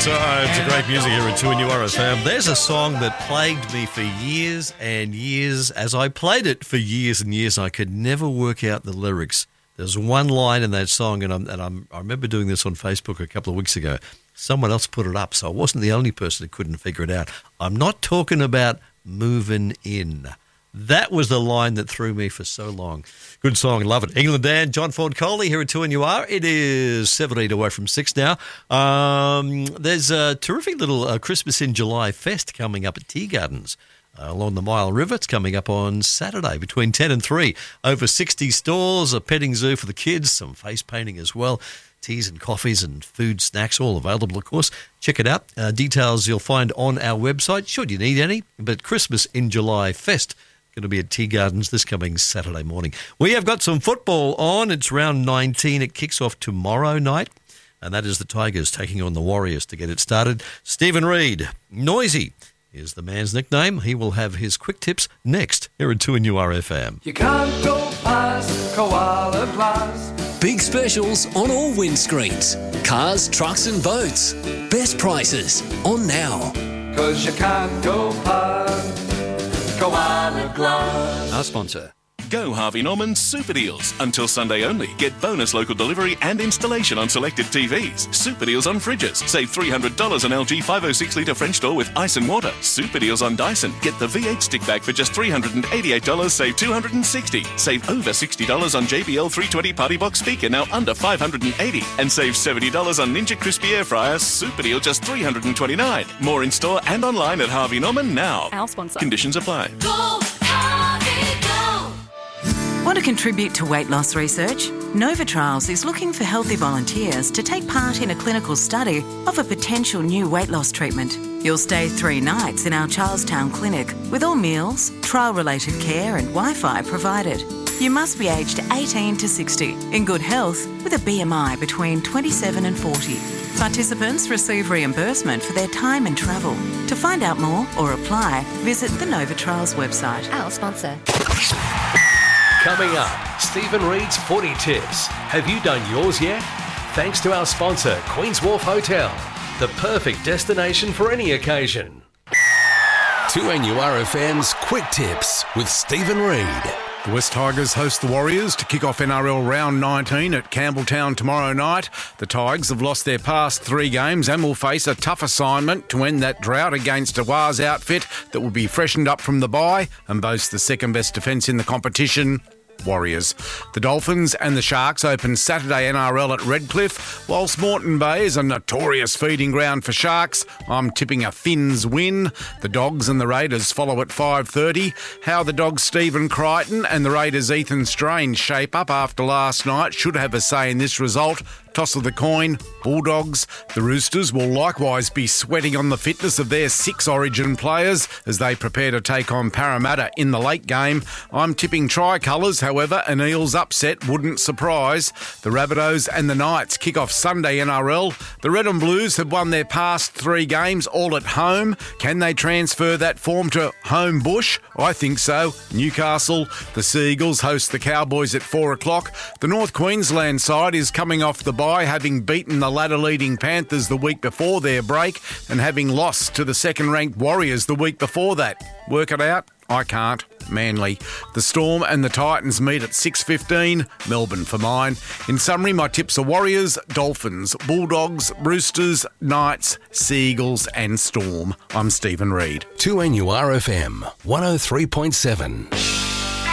It's a great music here at 2NURFM. There's a song that plagued me for years and years. As I played it for years and years, I could never work out the lyrics. There's one line in that song, and I remember doing this on Facebook a couple of weeks ago. Someone else put it up, so I wasn't the only person who couldn't figure it out. I'm not talking about moving in. That was the line that threw me for so long. Good song, love it. England Dan, John Ford Coley here at 2NUR. It is 17 away from 6 now. There's a terrific little Christmas in July fest coming up at Tea Gardens along the Mile River. It's coming up on Saturday between 10 and 3. Over 60 stalls, a petting zoo for the kids, some face painting as well. Teas and coffees and food, snacks, all available, of course. Check it out. Details you'll find on our website, should you need any. But Christmas in July Fest going to be at Tea Gardens this coming Saturday morning. We have got some football on. It's round 19. It kicks off tomorrow night, and that is the Tigers taking on the Warriors to get it started. Stephen Reid, Noisy, is the man's nickname. He will have his quick tips next here at 2NURFM. You can't go past Koala Glass. Big specials on all windscreens. Cars, trucks and boats. Best prices on now. 'Cause you can't go past Koala Glass. Our sponsor. Go Harvey Norman's Super Deals. Until Sunday only. Get bonus local delivery and installation on selected TVs. Super Deals on fridges. Save $300 on LG 506 litre French door with ice and water. Super Deals on Dyson. Get the V8 stick bag for just $388. Save $260. Save over $60 on JBL 320 Party Box speaker, now under $580. And save $70 on Ninja Crispy Air Fryer. Super Deal just $329. More in store and online at Harvey Norman now. Our sponsor. Conditions apply. Go, Harvey, go! Want to contribute to weight loss research? Nova Trials is looking for healthy volunteers to take part in a clinical study of a potential new weight loss treatment. You'll stay 3 nights in our Charlestown clinic with all meals, trial-related care and Wi-Fi provided. You must be aged 18 to 60, in good health, with a BMI between 27 and 40. Participants receive reimbursement for their time and travel. To find out more or apply, visit the Nova Trials website. Our sponsor. Coming up, Stephen Reid's Footy Tips. Have you done yours yet? Thanks to our sponsor, Queen's Wharf Hotel, the perfect destination for any occasion. 2NURFM's Quick Tips with Stephen Reid. The West Tigers host the Warriors to kick off NRL round 19 at Campbelltown tomorrow night. The Tigers have lost their past 3 games and will face a tough assignment to end that drought against a Waz outfit that will be freshened up from the bye and boasts the second best defence in the competition. Warriors. The Dolphins and the Sharks open Saturday NRL at Redcliffe, whilst Moreton Bay is a notorious feeding ground for Sharks. I'm tipping a Finns win. The Dogs and the Raiders follow at 5:30. How the Dogs' Stephen Crichton and the Raiders' Ethan Strange shape up after last night should have a say in this result. Toss of the coin, Bulldogs. The Roosters will likewise be sweating on the fitness of their 6 Origin players as they prepare to take on Parramatta in the late game. I'm tipping tricolours, however, an Eels upset wouldn't surprise. The Rabbitohs and the Knights kick off Sunday NRL. The Red and Blues have won their past 3 games all at home. Can they transfer that form to home bush? I think so. Newcastle. The Seagulls host the Cowboys at 4 o'clock. The North Queensland side is coming off the bye, having beaten the ladder-leading Panthers the week before their break and having lost to the second-ranked Warriors the week before that. Work it out? I can't. Manly. The Storm and the Titans meet at 6:15. Melbourne for mine. In summary, my tips are Warriors, Dolphins, Bulldogs, Roosters, Knights, Seagulls and Storm. I'm Stephen Reid. 2NURFM 103.7.